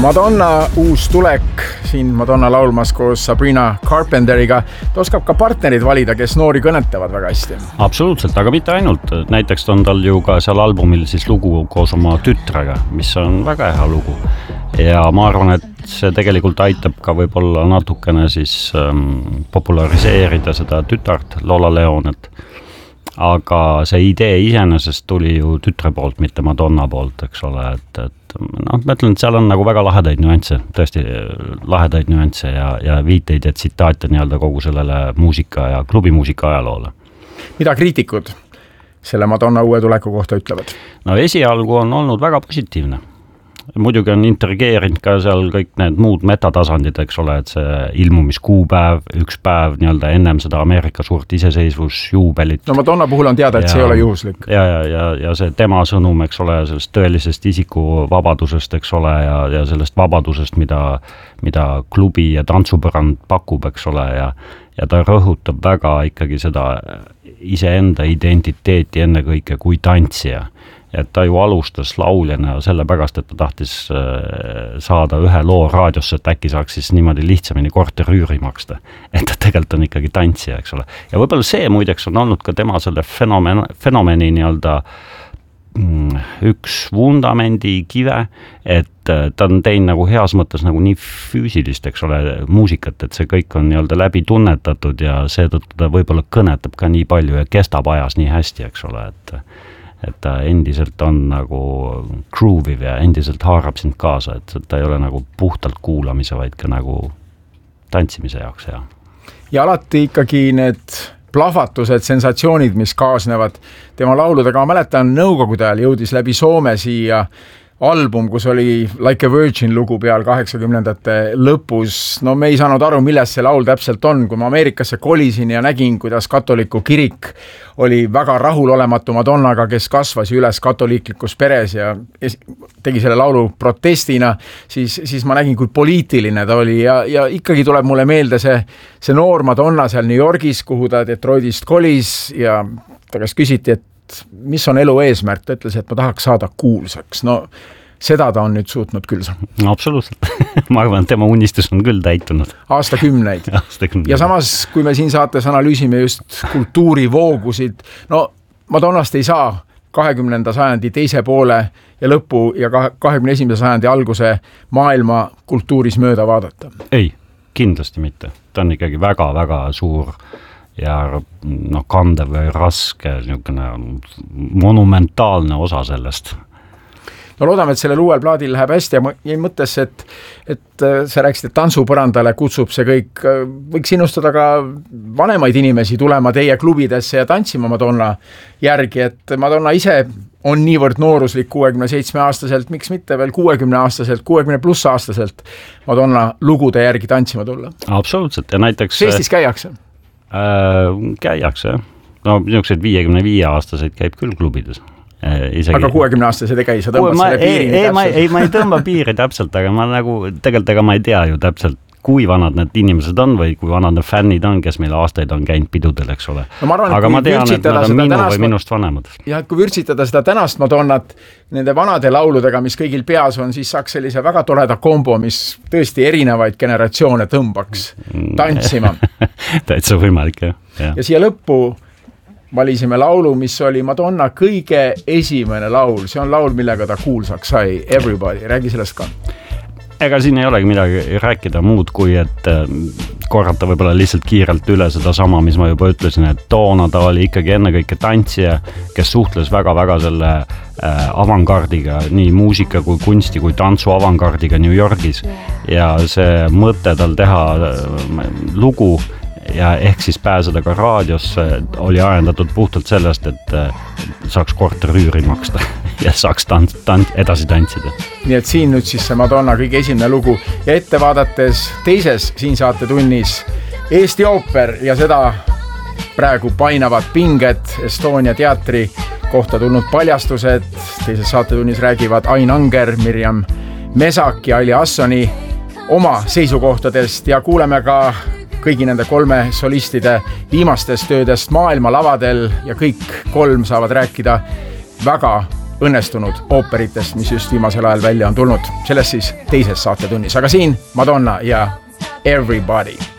Madonna uus tulek, siin Madonna laulmas koos Sabrina Carpenteriga. Ta oskab ka partnerid valida, kes noori kõnetavad väga hästi. Absoluutselt, aga mitte ainult. Näiteks on tal ju ka seal albumil siis lugu koos oma tütrega, mis on väga hea lugu. Ja ma arvan, et see tegelikult aitab ka võib-olla natukene siis populariseerida seda tütart Lola Leonet. Aga see idee iseenesest tuli ju tütre poolt, mitte Madonna poolt, eks ole, et ma ütlen, et seal on nagu väga lahedaid nüansse, tõesti lahedaid nüansse ja viiteid ja tsitaate nii-öelda kogu sellele muusika ja klubimuusika ajaloole. Mida kriitikud selle Madonna uue tuleku kohta ütlevad? No esialgu on olnud väga positiivne. Muidugi on intrigeerinud ka seal kõik need muud metatasandid, eks ole, et see ilmumiskuupäev, üks päev nii-öelda ennem seda Ameerika suurt iseseisvusjuubelit. No Madonna puhul on teada, et see ei ole juhuslik. Ja see tema sõnum, eks ole, sellest tõelisest isiku vabadusest, eks ole, ja sellest vabadusest, mida klubi ja tantsupõrand pakub, eks ole, ja ta rõhutab väga ikkagi seda iseenda identiteeti ennekõike kui tantsija. Et ta ju alustas lauljana sellepärast, et ta tahtis saada ühe loo raadiosse, et äkki saaks siis niimoodi lihtsamini korterüüri maksta. Et ta tegelikult on ikkagi tantsija, eks ole. Ja võib-olla see muideks on olnud ka tema selle fenomeni nii-öelda üks vundamendi kive, et ta on teinud nagu heas mõttes nagu nii füüsilist, eks ole, muusikat, et see kõik on nii-öelda läbi tunnetatud ja seetõttu ta võib-olla kõnetab ka nii palju ja kestab ajas nii hästi, eks ole, et ta endiselt on nagu grooviv ja endiselt haarab sind kaasa, et ta ei ole nagu puhtalt kuulamise, vaid ka nagu tantsimise jaoks hea. Ja alati ikkagi need plahvatused, sensatsioonid, mis kaasnevad tema lauludega. Ma mäletan, nõukogude ajal jõudis läbi Soome siia album, kus oli Like a Virgin lugu peal 80-ndate lõpus. No me ei saanud aru, milles see laul täpselt on. Kui ma Ameerikasse kolisin ja nägin, kuidas katoliku kirik oli väga rahulolematu Madonnaga, kes kasvas üles katoliiklikus peres ja tegi selle laulu protestina, siis ma nägin, kui poliitiline ta oli ja ikkagi tuleb mulle meelde see noor Madonna seal New Yorgis, kuhu ta Detroitist kolis ja ta käest küsiti, et mis on elu eesmärk, ta ütles, et ma tahaks saada kuulsaks. No seda ta on nüüd suutnud küll. Absoluutselt. Ma arvan, et tema unistus on küll täitunud. Aastakümneid. Ja samas, kui me siin saates analüüsime just kultuurivoogusid, no Madonnast ei saa 20. sajandi teise poole ja lõpu ja 21. sajandi alguse maailma kultuuris mööda vaadata. Ei, kindlasti mitte. Ta on ikkagi väga-väga suur ja kandev või raske monumentaalne osa sellest. No loodame, et sellel uuel plaadil läheb hästi ja jäin mõttesse, et sa rääkisid, et tantsupõrandale kutsub see kõik. Võiks innustada ka vanemaid inimesi tulema teie klubidesse ja tantsima Madonna järgi, et Madonna ise on niivõrd nooruslik 67-aastaselt, miks mitte veel 60-aastaselt, 60+ aastaselt Madonna lugude järgi tantsima tulla. Absoluutselt ja näiteks Eestis käiakse? Käiakse. No niisuguseid 55-aastaseid käib küll klubides. Aga 60-aastased ei käi, sa tõmbad selle piirini täpselt? Ei, ma ei tõmba piiri täpselt, aga ma nagu tegelikult ma ei tea ju täpselt, kui vanad need inimesed on või kui vanad need fännid on, kes meil aastaid on käinud pidudel, eks ole. No ma arvan, aga ma tean, et nad on minu või minust vanemad. Ja kui vürtsitada seda tänast Madonnat nende vanade lauludega, mis kõigil peas on, siis saaks sellise väga toreda kombo, mis tõesti erinevaid generatsioone tõmbaks tantsima. Täitsa võimalik, jah. Ja siia lõppu valisime laulu, mis oli Madonna kõige esimene laul. See on laul, millega ta kuulsaks sai. Everybody. Räägi sellest ka. Ega siin ei olegi midagi rääkida muud, kui et korrata võib-olla lihtsalt kiirelt üle seda sama, mis ma juba ütlesin, et toona ta oli ikkagi ennekõike tantsija, kes suhtles väga-väga selle avantgardiga, nii muusika kui kunsti kui tantsu avantgardiga New Yorgis. Ja see mõte tal teha lugu ja ehk siis pääseda ka raadiosse oli ajendatud puhtalt sellest, et saaks korterüüri maksta ja saaks edasi tantsida. Nii et siin nüüd siis see Madonna kõige esimene lugu ja ette vaadates teises siin saatetunnis Eesti Ooper ja seda praegu painavad pinged Estonia teatri kohta tulnud paljastused. Teises saatetunnis räägivad Ain Anger, Mirjam Mesak ja Aili Assoni oma seisukohtadest ja kuuleme ka kõigi nende 3 solistide viimastest töödest maailma lavadel ja kõik 3 saavad rääkida väga õnnestunud ooperitest, mis just viimasel ajal välja on tulnud. Selles siis teises saatetunnis, aga siin Madonna ja Everybody.